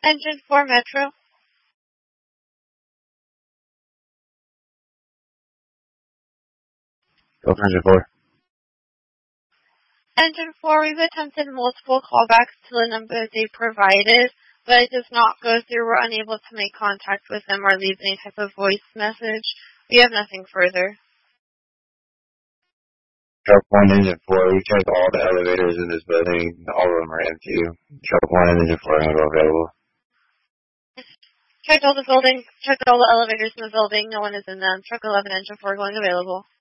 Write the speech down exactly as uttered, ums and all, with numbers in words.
Engine four Metro. Go for engine four. Engine four, we've attempted multiple callbacks to the number that they provided, but it does not go through. We're unable to make contact with them or leave any type of voice message. We have nothing further. Truck one, engine four, we checked all the elevators in this building. All of them are empty. Truck one and engine four are not available. Checked all the buildings, checked all the elevators in the building. No one is in them. Truck eleven, engine four going available.